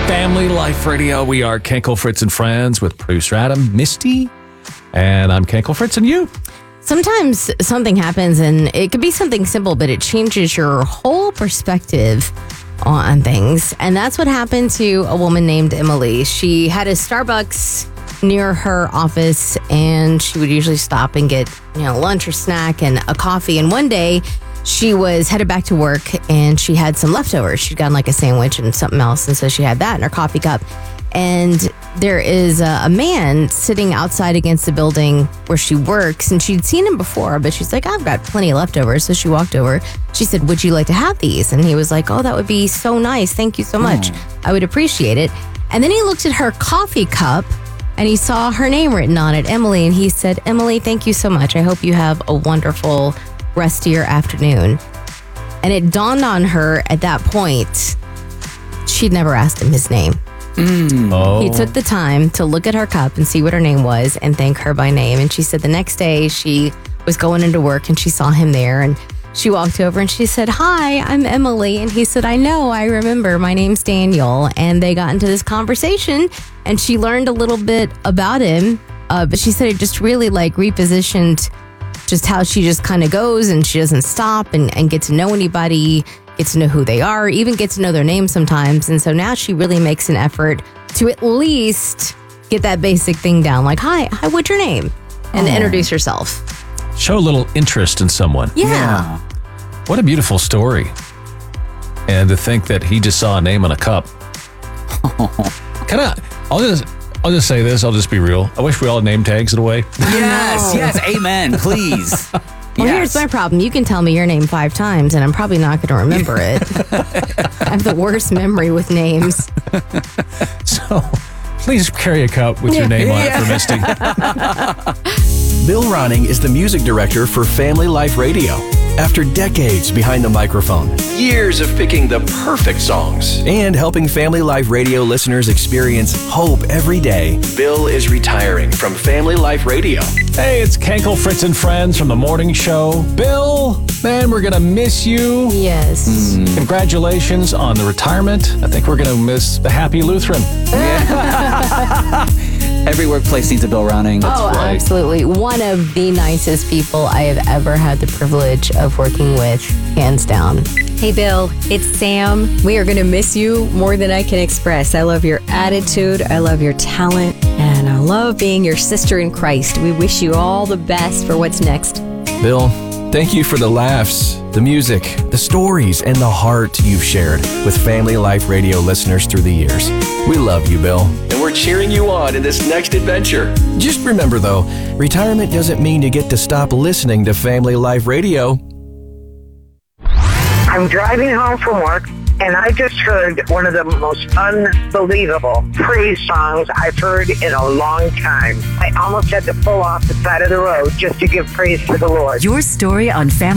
Family Life Radio. We are Kenkel, Fritz, and Friends with producer Adam, Misty, and I'm Kenkel, Fritz, and you. Sometimes something happens, and it could be something simple, but it changes your whole perspective on things. And that's what happened to a woman named Emily. She had a Starbucks near her office, and she would usually stop and get, lunch or snack and a coffee. And one day, she was headed back to work, and she had some leftovers. She'd gotten like a sandwich and something else, and so she had that in her coffee cup. And there is a man sitting outside against the building where she works, and she'd seen him before, but she's like, I've got plenty of leftovers. So she walked over. She said, would you like to have these? And he was like, oh, that would be so nice. Thank you so much. I would appreciate it. And then he looked at her coffee cup, and he saw her name written on it, Emily. And he said, Emily, thank you so much. I hope you have a wonderful rest of your afternoon. And it dawned on her at that point, she'd never asked him his name. He took the time to look at her cup and see what her name was and thank her by name. And she said the next day she was going into work and she saw him there, and she walked over and she said, hi, I'm Emily. And he said, I know, I remember, my name's Daniel. And they got into this conversation, and she learned a little bit about him. But she said it just really repositioned just how she just kind of goes, and she doesn't stop and get to know anybody, get to know who they are, even get to know their name sometimes. And so now she really makes an effort to at least get that basic thing down. Like, hi, what's your name? And introduce yourself. Show a little interest in someone. Yeah. What a beautiful story. And to think that he just saw a name on a cup. I'll just say this. I'll just be real. I wish we all had name tags in a way. Yes, amen, please. Well, here's my problem. You can tell me your name 5 times, and I'm probably not going to remember it. I have the worst memory with names. So please carry a cup with your name on it for Misty. Bill Ronning is the music director for Family Life Radio. After decades behind the microphone, years of picking the perfect songs, and helping Family Life Radio listeners experience hope every day, Bill is retiring from Family Life Radio. Hey, it's Kenkel, Fritz, and Friends from the morning show. Bill, man, we're going to miss you. Yes. Congratulations on the retirement. I think we're going to miss the happy Lutheran. Every workplace needs a Bill Ronning. Right. Absolutely. One of the nicest people I have ever had the privilege of working with, hands down. Hey, Bill, it's Sam. We are going to miss you more than I can express. I love your attitude. I love your talent. And I love being your sister in Christ. We wish you all the best for what's next. Bill, thank you for the laughs, the music, the stories, and the heart you've shared with Family Life Radio listeners through the years. We love you, Bill, and we're cheering you on in this next adventure. Just remember, though, retirement doesn't mean you get to stop listening to Family Life Radio. I'm driving home from work, and I just heard one of the most unbelievable praise songs I've heard in a long time. I almost had to pull off the side of the road just to give praise to the Lord. Your story on Family